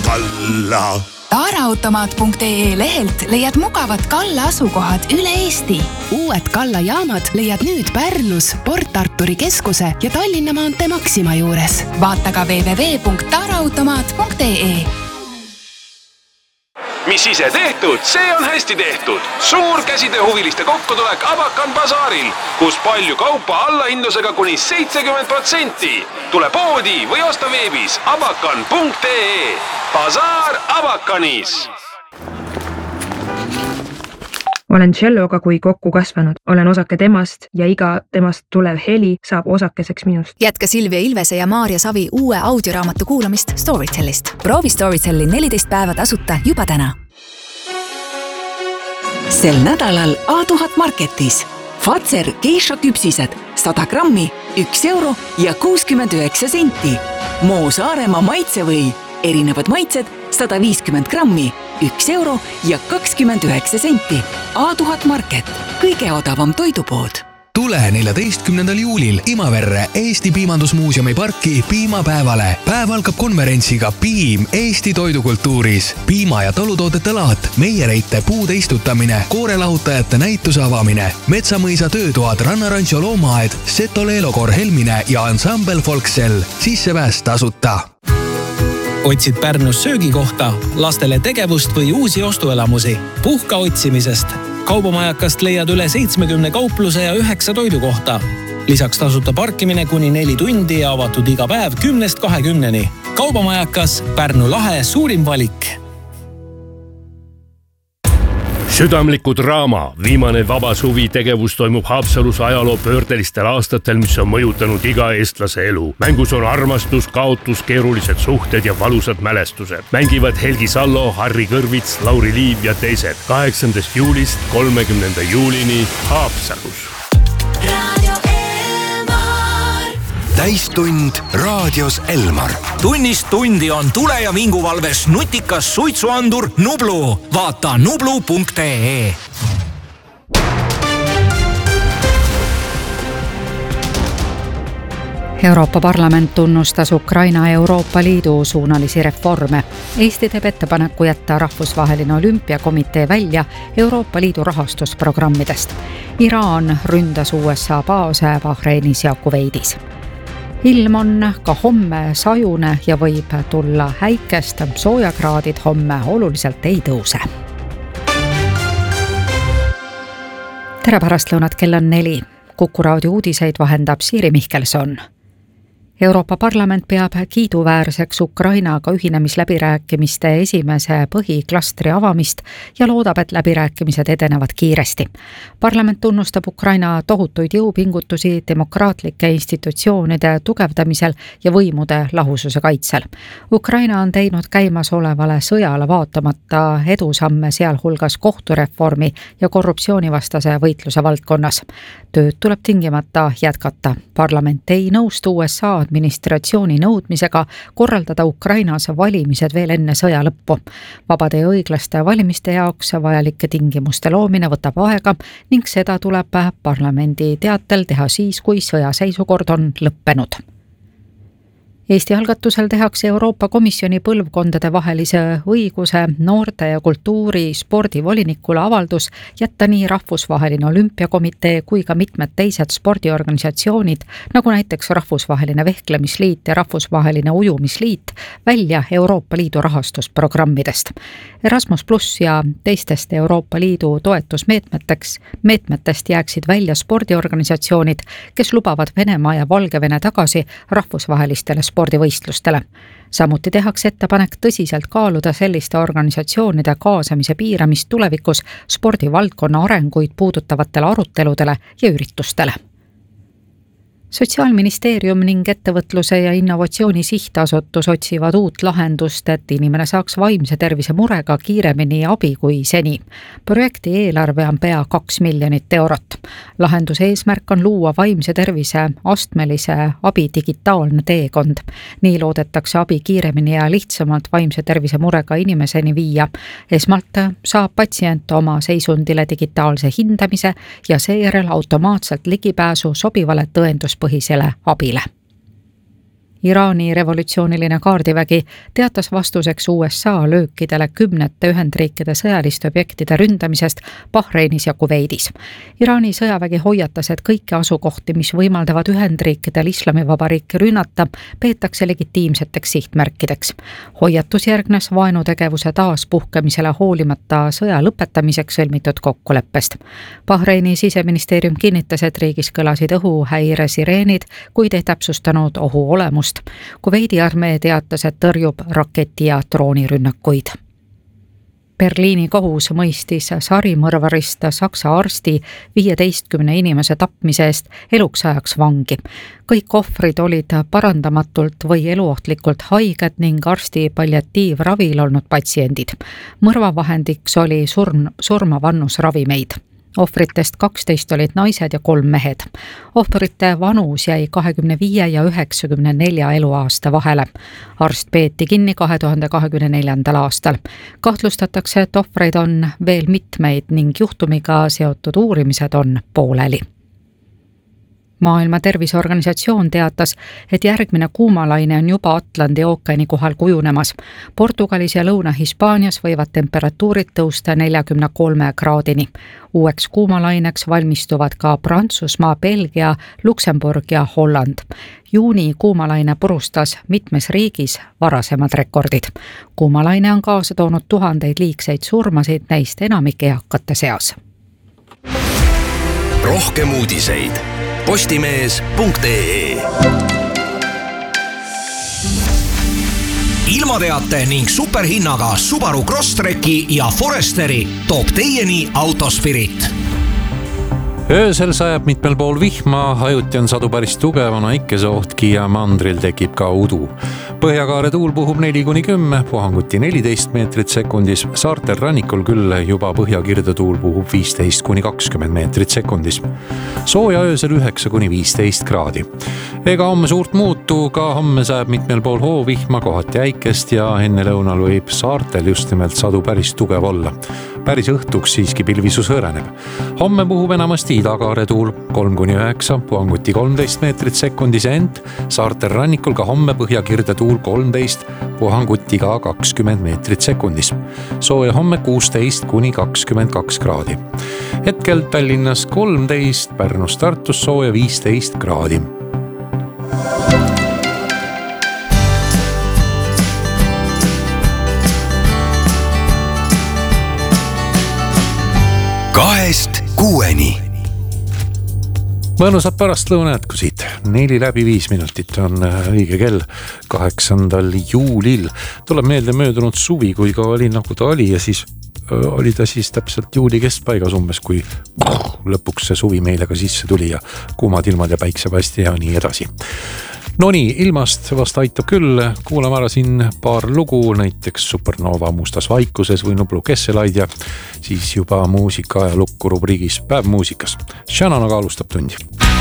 kalla. Taaraautomaat.ee lehelt leiad mugavad Kalla asukohad üle Eesti. Uued Kalla jaamad leiad nüüd Pärnus, Port Arturi keskuse ja Tallinna maantee Maxima juures. Vaata ka www.taaraautomaat.ee. Mis ise tehtud, see on hästi tehtud. Suur käsitööhuviliste kokkutulek Abakan basaaril, kus palju kaupa allahindlusega kuni 70%. Tule poodi või osta veebis abakan.ee. Basaar Abakanis. Olen celloga kui kokku kasvanud. Olen osake temast ja iga temast tulev heli saab osakeseks minust. Jätka Silvia Ilvese ja Maarja Savi uue audioraamatu kuulamist Storytellist. Proovi Storytelli 14 päeva tasuta juba täna. Sel nädalal A1000 Marketis. Fazer geisha küpsised 100 grammi, 1 euro ja 69 senti. Moo Saaremaa maitsevõi. Erinevad maitsed 150 grammi, 1 euro ja 29 senti. A1000 Market, kõige odavam toidupood. Tule 14. juulil Imaverre Eesti Piimandusmuuseumi parki piimapäevale. Päev algab konverentsiga Piim Eesti toidukultuuris. Piima- ja talutoodete laat, meiereite puude istutamine, koorelahutajate näituse avamine, Metsamõisa töötoad, Rannarantsio loomaaed, Seto Leelokor Helmine ja Ensemble Folksell. Sissepääs tasuta. Otsid Pärnus söögikohta, lastele tegevust või uusi ostuelamusi. Puhka otsimisest. Kaubamajakast leiad üle 70 kaupluse ja 9 toidukohta. Lisaks tasuta parkimine kuni 4 tundi ja avatud iga päev 10-20. Kaubamajakas, Pärnu lahe suurim valik. Südamliku draama viimane vaba suvi tegevus toimub Haapsalus ajaloo pöördelistel aastatel, mis on mõjutanud iga eestlase elu. Mängus on armastus, kaotus, keerulised suhted ja valusad mälestused. Mängivad Helgi Sallo, Harri Kõrvits, Lauri Liiv ja teised. 8. juulist 30. juulini Haapsalus. Täistund raadios Elmar. Tunnist tundi on tule- ja vinguvalves nutikas suitsuandur Nublu. Vaata nublu.ee. Euroopa Parlament tunnustas Ukraina Euroopa Liidu suunalisi reforme. Eesti teeb ettepaneku jätta Rahvusvaheline Olümpiakomitee välja Euroopa Liidu rahastusprogrammidest. Iraan ründas USA baase Bahreinis ja Kuveidis. Ilm on ka homme sajune ja võib tulla häikest. Soojakraadid homme oluliselt ei tõuse. Tere pärastlõunat, kell on 4. Kuku raadio uudiseid vahendab Siiri Mihkelson. Euroopa Parlament peab kiiduväärseks Ukrainaga ühinemisläbirääkimiste esimese põhiklastri avamist ja loodab, et läbirääkimised edenevad kiiresti. Parlament tunnustab Ukraina tohutuid jõupingutusi demokraatlike institutsioonide tugevdamisel ja võimude lahususe kaitsel. Ukraina on teinud käimasolevale sõjale vaatamata edusamme sealhulgas kohtureformi ja korruptsioonivastase võitluse valdkonnas. Tööd tuleb tingimata jätkata. Parlament ei nõustu USA administratsiooni nõudmisega korraldada Ukrainas valimised veel enne sõja lõppu. Vabade ja õiglaste valimiste jaoks vajalike tingimuste loomine võtab aega ning seda tuleb parlamendi teatel teha siis, kui sõjaseisukord on lõppenud. Eesti algatusel tehakse Euroopa Komisjoni põlvkondade vahelise õiguse, noorte ja kultuuri spordivolinikule avaldus jätta nii Rahvusvaheline Olümpiakomitee kui ka mitmed teised spordiorganisatsioonid, nagu näiteks Rahvusvaheline Vehklemisliit ja Rahvusvaheline Ujumisliit, välja Euroopa Liidu rahastusprogrammidest. Erasmus Plus ja teistest Euroopa Liidu toetusmeetmetest jääksid välja spordiorganisatsioonid, kes lubavad Venemaa ja Valgevene tagasi rahvusvahelistele spordivõistlustele. Samuti tehakse ettepanek tõsiselt kaaluda selliste organisatsioonide kaasamise piiramist tulevikus spordivaldkonna arenguid puudutavatele aruteludele ja üritustele. Sotsiaalministeerium ning Ettevõtluse ja Innovatsiooni Sihtasutus otsivad uut lahendust, et inimene saaks vaimse tervise murega kiiremini abi kui seni. Projekti eelarve on pea 2 miljonit eurot. Lahenduse eesmärk on luua vaimse tervise astmelise abi digitaalne teekond. Nii loodetakse abi kiiremini ja lihtsamalt vaimse tervise murega inimeseni viia. Esmalt saab patsient oma seisundile digitaalse hindamise ja seejärel automaatselt ligipääsu sobivale tõenduspõhisele abile. Iraani revolutsiooniline kaardivägi teatas vastuseks USA löökidele 10 Ühendriikide sõjaliste objektide ründamisest Bahreinis ja Kuveidis. Iraani sõjavägi hoiatas, et kõiki asukohti, mis võimaldavad Ühendriikidel Islamivabariiki rünnata, peetakse legitiimseteks sihtmärkideks. Hoiatus järgnes vaenutegevuse taaspuhkemisele hoolimata sõja lõpetamiseks sõlmitud kokkuleppest. Bahreini siseministeerium kinnitas, et riigis kõlasid õhuhäire sireenid, kuid ei täpsustanud ohu olemust. Kuveidi armee teatas, et tõrjub raketi- ja droonirünnakuid. Berliini kohus mõistis sarimõrvarist Saksa arsti 15 inimese tapmise eest eluks ajaks vangi. Kõik ohvrid olid parandamatult või eluohtlikult haiged ning arsti palliatiivravil olnud patsiendid. Mõrvavahendiks oli surmavannus ravimeid. Ohvritest 12 olid naised ja 3 mehed. Ohvrite vanus jäi 25 ja 94 eluaasta vahele. Arst peeti kinni 2024. aastal. Kahtlustatakse, et ohvreid on veel mitmeid ning juhtumiga seotud uurimised on pooleli. Maailma Terviseorganisatsioon teatas, et järgmine kuumalaine on juba Atlandi ookeani kohal kujunemas. Portugalis ja Lõuna-Hispaanias võivad temperatuurid tõusta 43 kraadini. Uueks kuumalaineks valmistuvad ka Prantsusmaa, Belgia, Luksemburg ja Holland. Juuni kuumalaine purustas mitmes riigis varasemad rekordid. Kuumalaine on kaasa toonud tuhandeid liigseid surmasid, neist enamik eakate seas. Rohkem uudiseid postimees.ee. Ilmateate ning superhinnaga Subaru Crosstreki ja Foresteri toob teieni Autospirit. Öösel sajab mitmel pool vihma, hajuti on sadu päris tugevana ikkesohtki ja mandril tekib ka udu. Põhjakaare tuul puhub 4-10, puhanguti 14 meetrit sekundis, saartel rannikul küll juba põhjakirde tuul puhub 15-20 meetrit sekundis. Sooja öösel 9-15 kraadi. Ega homme suurt muutu, ka homme sajab mitmel pool hoovihma, kohati äikest ja enne lõunal võib saartel just nimelt sadu päris tugev olla. Päris õhtuks siiski pilvisus hõõreneb. Homme puhub enamasti idakaare tuul 3-9, puhanguti 13 meetrit sekundis, ent saartel rannikul ka homme põhjakirde tuul 13, puhanguti ka 20 meetrit sekundis. Sooja homme 16-22 kraadi. Hetkel Tallinnas 13, Pärnus Tartus sooja 15 kraadi. Kahest 6-ni. Mõnusat pärastlõuna jätku siit. 4:05 on õige kell 8. juulil. Tuleb meelde möödunud suvi, kui ka oli nagu ta oli ja siis oli ta siis täpselt juuli keskpaigas umbes, kui lõpuks see suvi meile ka sisse tuli ja kuumad ilmad ja päiksepasti ja nii edasi. No nii, ilmast vast aitab küll. Kuulame ära siin paar lugu, näiteks Supernova Mustas vaikuses või Nublu Kesselaid ja siis juba muusika ajalukku rubriigis Päev muusikas. Shannanaga alustab tundi.